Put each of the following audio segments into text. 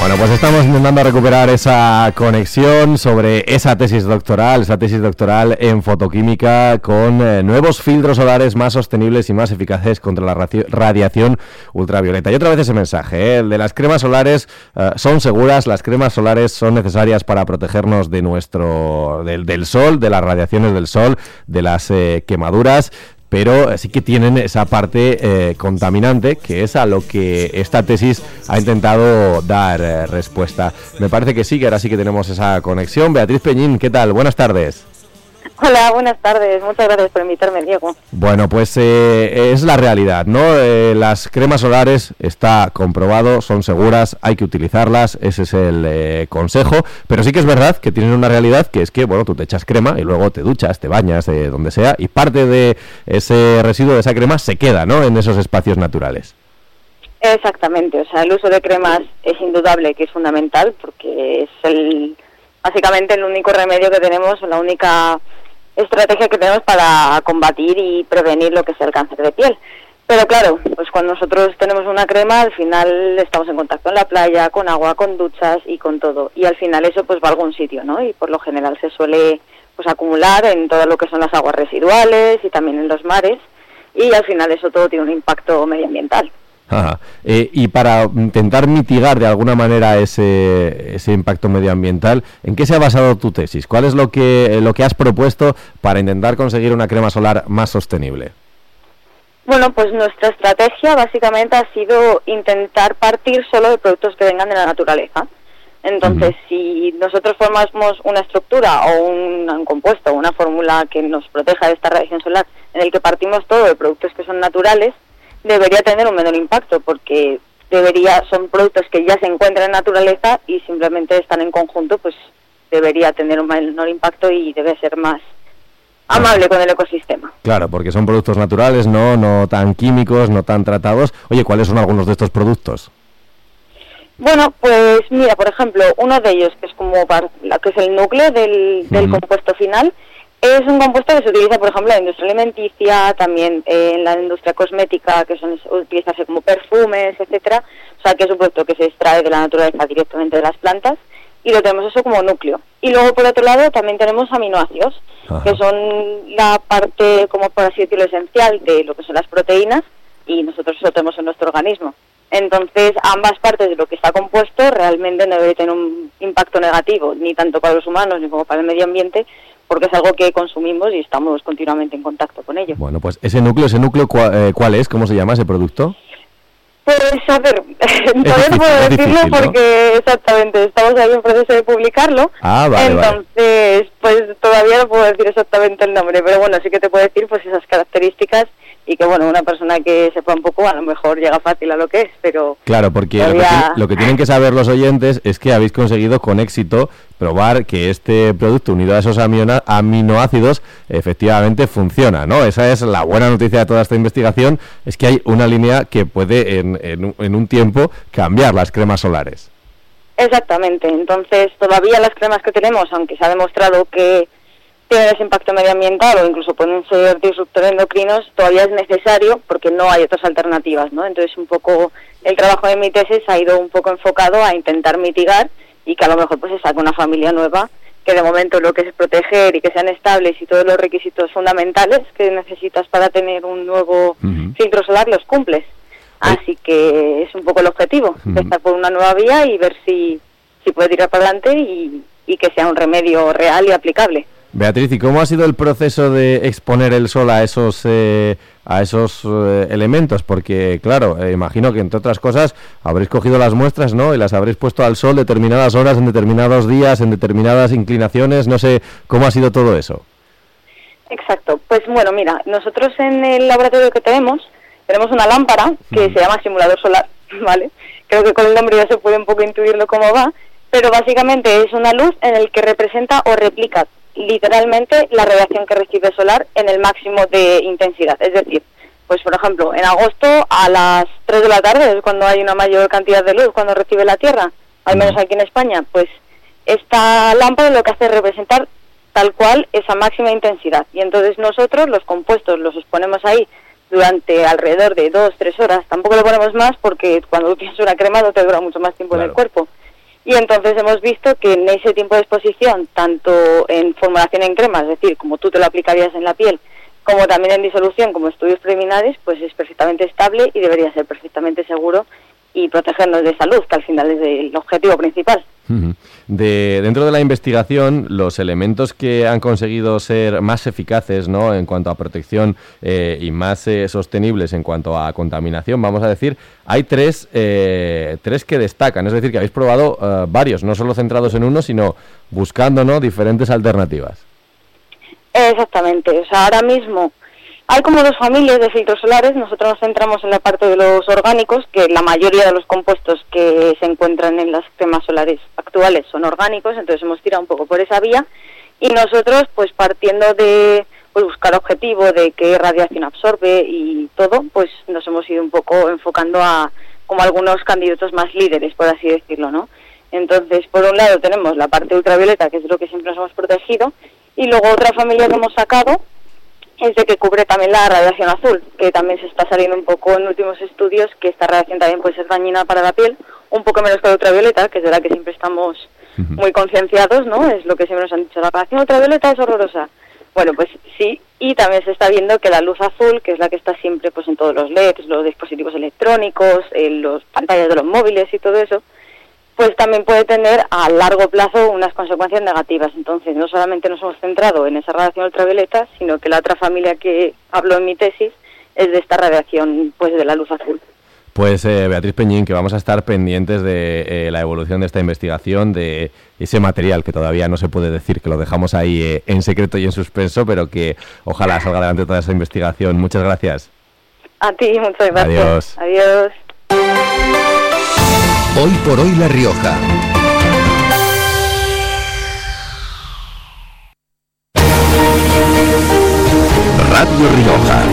Bueno, pues estamos intentando recuperar esa conexión sobre esa tesis doctoral en fotoquímica con nuevos filtros solares más sostenibles y más eficaces contra la radiación ultravioleta. Y otra vez ese mensaje, el de las cremas solares son seguras, las cremas solares son necesarias para protegernos de del sol, de las radiaciones del sol, de las quemaduras, pero sí que tienen esa parte contaminante, que es a lo que esta tesis ha intentado dar respuesta. Me parece que sí, que ahora sí que tenemos esa conexión. Beatriz Peñín, ¿qué tal? Buenas tardes. Hola, buenas tardes. Muchas gracias por invitarme, Diego. Bueno, pues es la realidad, ¿no? Las cremas solares, está comprobado, son seguras, hay que utilizarlas, ese es el consejo, pero sí que es verdad que tienen una realidad, que es que, bueno, tú te echas crema y luego te duchas, te bañas, donde sea, y parte de ese residuo de esa crema se queda, ¿no?, en esos espacios naturales. Exactamente, o sea, el uso de cremas es indudable que es fundamental, porque es básicamente el único remedio que tenemos, la única estrategia que tenemos para combatir y prevenir lo que es el cáncer de piel. Pero claro, pues cuando nosotros tenemos una crema, al final estamos en contacto en la playa, con agua, con duchas y con todo. Y al final eso pues va a algún sitio, ¿no? Y por lo general se suele pues acumular en todo lo que son las aguas residuales y también en los mares. Y al final eso todo tiene un impacto medioambiental. Y para intentar mitigar de alguna manera ese impacto medioambiental, ¿en qué se ha basado tu tesis? ¿Cuál es lo que has propuesto para intentar conseguir una crema solar más sostenible? Bueno, pues nuestra estrategia básicamente ha sido intentar partir solo de productos que vengan de la naturaleza. Entonces, si nosotros formamos una estructura o un compuesto o una fórmula que nos proteja de esta radiación solar, en el que partimos todo de productos que son naturales, debería tener un menor impacto, porque son productos que ya se encuentran en naturaleza y simplemente están en conjunto, pues debería tener un menor impacto y debe ser más amable con el ecosistema. Claro, porque son productos naturales, no tan químicos, no tan tratados. Oye, ¿cuáles son algunos de estos productos? Bueno, pues mira, por ejemplo, uno de ellos, que es que es el núcleo del compuesto final, es un compuesto que se utiliza, por ejemplo, en la industria alimenticia, también en la industria cosmética, que utilizarse como perfumes, etcétera. O sea, que es un producto que se extrae de la naturaleza directamente de las plantas y lo tenemos eso como núcleo. Y luego, por otro lado, también tenemos aminoácidos, que son la parte, como por así decirlo, esencial de lo que son las proteínas, y nosotros lo tenemos en nuestro organismo. Entonces, ambas partes de lo que está compuesto realmente no debe tener un impacto negativo, ni tanto para los humanos ni como para el medio ambiente, porque es algo que consumimos y estamos continuamente en contacto con ello. Bueno, pues ese núcleo, ¿cuál es? ¿Cómo se llama ese producto? Pues a ver, todavía no puedo decirlo porque exactamente estamos ahí en proceso de publicarlo. Entonces, pues todavía no puedo decir exactamente el nombre, pero bueno, sí que te puedo decir pues esas características y que bueno, una persona que sepa un poco a lo mejor llega fácil a lo que es, pero... Claro, porque todavía... lo que tienen que saber los oyentes es que habéis conseguido con éxito probar que este producto unido a esos aminoácidos efectivamente funciona, ¿no? Esa es la buena noticia de toda esta investigación, es que hay una línea que puede en un tiempo cambiar las cremas solares. Exactamente, entonces todavía las cremas que tenemos, aunque se ha demostrado que tienen ese impacto medioambiental o incluso pueden ser disruptores endocrinos, todavía es necesario porque no hay otras alternativas, ¿no? Entonces un poco el trabajo de mi tesis ha ido un poco enfocado a intentar mitigar y que a lo mejor pues se saque una familia nueva que de momento lo que es proteger y que sean estables y todos los requisitos fundamentales que necesitas para tener un nuevo filtro solar los cumples. Así que es un poco el objetivo, empezar por una nueva vía y ver si puede tirar para adelante y que sea un remedio real y aplicable. Beatriz, ¿y cómo ha sido el proceso de exponer el sol a esos elementos? Porque, claro, imagino que, entre otras cosas, habréis cogido las muestras, ¿no?, y las habréis puesto al sol determinadas horas, en determinados días, en determinadas inclinaciones. No sé cómo ha sido todo eso. Exacto. Pues bueno, mira, nosotros en el laboratorio que tenemos una lámpara que se llama simulador solar, ¿vale? Creo que con el nombre ya se puede un poco intuirlo cómo va, pero básicamente es una luz en el que representa o replica literalmente la radiación que recibe solar en el máximo de intensidad. Es decir, pues por ejemplo, en agosto a las 3 de la tarde es cuando hay una mayor cantidad de luz, cuando recibe la Tierra, al menos aquí en España, pues esta lámpara lo que hace es representar tal cual esa máxima intensidad. Y entonces nosotros los compuestos los exponemos ahí durante alrededor de 2-3 horas. Tampoco lo ponemos más porque cuando tienes una crema no te dura mucho más tiempo en el cuerpo. Y entonces hemos visto que en ese tiempo de exposición, tanto en formulación en crema, es decir, como tú te lo aplicarías en la piel, como también en disolución, como estudios preliminares, pues es perfectamente estable y debería ser perfectamente seguro y protegernos de salud, que al final es el objetivo principal. Dentro de la investigación, los elementos que han conseguido ser más eficaces, ¿no?, en cuanto a protección y más sostenibles en cuanto a contaminación, vamos a decir, hay tres que destacan, es decir, que habéis probado varios, no solo centrados en uno, sino buscando, ¿no?, diferentes alternativas. Exactamente, o sea, ahora mismo hay como dos familias de filtros solares. Nosotros nos centramos en la parte de los orgánicos, que la mayoría de los compuestos que se encuentran en las cremas solares actuales son orgánicos, entonces hemos tirado un poco por esa vía, y nosotros, pues partiendo de buscar objetivo de qué radiación absorbe y todo, pues nos hemos ido un poco enfocando a como algunos candidatos más líderes, por así decirlo, ¿no? Entonces, por un lado tenemos la parte ultravioleta, que es lo que siempre nos hemos protegido, y luego otra familia que hemos sacado es de que cubre también la radiación azul, que también se está saliendo un poco en últimos estudios, que esta radiación también puede ser dañina para la piel, un poco menos que la ultravioleta, que es de la que siempre estamos muy concienciados, ¿no? Es lo que siempre nos han dicho, la radiación ultravioleta es horrorosa. Bueno, pues sí, y también se está viendo que la luz azul, que es la que está siempre pues en todos los LEDs, los dispositivos electrónicos, en las pantallas de los móviles y todo eso, pues también puede tener a largo plazo unas consecuencias negativas. Entonces, no solamente nos hemos centrado en esa radiación ultravioleta, sino que la otra familia que hablo en mi tesis es de esta radiación, pues de la luz azul. Pues Beatriz Peñín, que vamos a estar pendientes de la evolución de esta investigación, de ese material que todavía no se puede decir, que lo dejamos ahí en secreto y en suspenso, pero que ojalá salga adelante toda esa investigación. Muchas gracias. A ti, muchas gracias. Adiós. Adiós. Hoy por hoy La Rioja. Radio Rioja.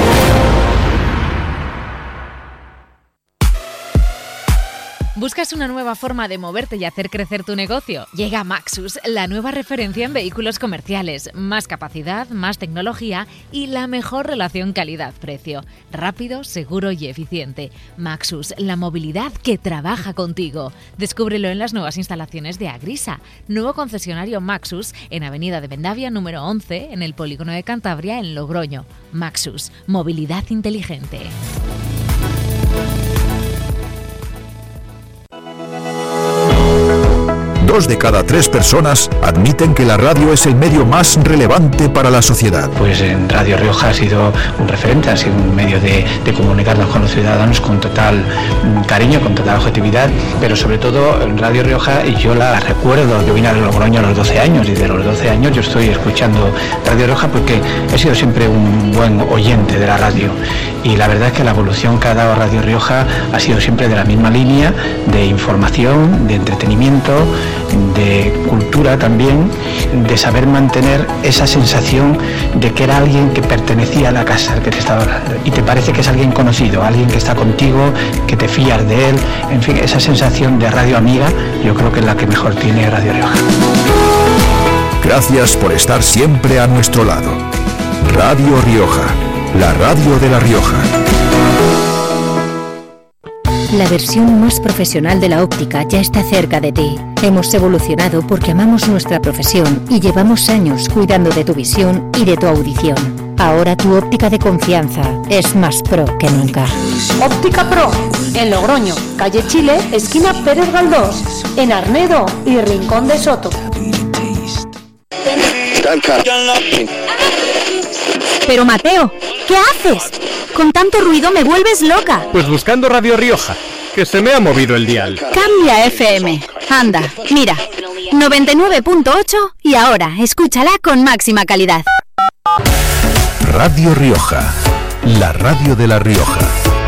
¿Buscas una nueva forma de moverte y hacer crecer tu negocio? Llega Maxus, la nueva referencia en vehículos comerciales. Más capacidad, más tecnología y la mejor relación calidad-precio. Rápido, seguro y eficiente. Maxus, la movilidad que trabaja contigo. Descúbrelo en las nuevas instalaciones de Agrisa. Nuevo concesionario Maxus en Avenida de Vendavia número 11, en el Polígono de Cantabria, en Logroño. Maxus, movilidad inteligente. 2 de cada 3 personas admiten que la radio es el medio más relevante para la sociedad. Pues en Radio Rioja ha sido un referente, ha sido un medio de comunicarnos con los ciudadanos con total cariño, con total objetividad, pero sobre todo en Radio Rioja, y yo la recuerdo, yo vine a Logroño a los 12 años, y de los 12 años yo estoy escuchando Radio Rioja porque he sido siempre un buen oyente de la radio, y la verdad es que la evolución que ha dado Radio Rioja ha sido siempre de la misma línea, de información, de entretenimiento, de cultura también, de saber mantener esa sensación de que era alguien que pertenecía a la casa que te estaba hablando, y te parece que es alguien conocido, alguien que está contigo, que te fías de él, en fin, esa sensación de radio amiga, yo creo que es la que mejor tiene Radio Rioja. Gracias por estar siempre a nuestro lado. Radio Rioja, la radio de La Rioja. La versión más profesional de la óptica ya está cerca de ti. Hemos evolucionado porque amamos nuestra profesión y llevamos años cuidando de tu visión y de tu audición. Ahora tu óptica de confianza es más pro que nunca. Óptica Pro, en Logroño, calle Chile, esquina Pérez Galdós, en Arnedo y Rincón de Soto. Pero Mateo, ¿qué haces? Con tanto ruido me vuelves loca. Pues buscando Radio Rioja, que se me ha movido el dial. Cambia FM. Anda, mira, 99.8 y ahora escúchala con máxima calidad. Radio Rioja, la radio de La Rioja.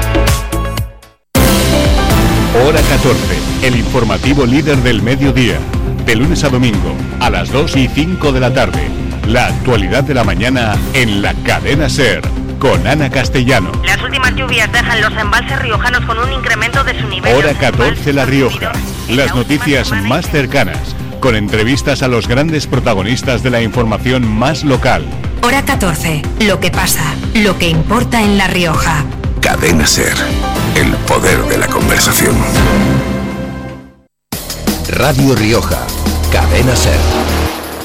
Hora 14, el informativo líder del mediodía. De lunes a domingo, a las 2 y 5 de la tarde. La actualidad de la mañana en la cadena SER, con Ana Castellano. Las últimas lluvias dejan los embalses riojanos con un incremento de su nivel. Hora 14, La Rioja. Las noticias más cercanas, con entrevistas a los grandes protagonistas de la información más local. Hora 14, lo que pasa, lo que importa en La Rioja. Cadena SER, el poder de la conversación. Radio Rioja, Cadena SER.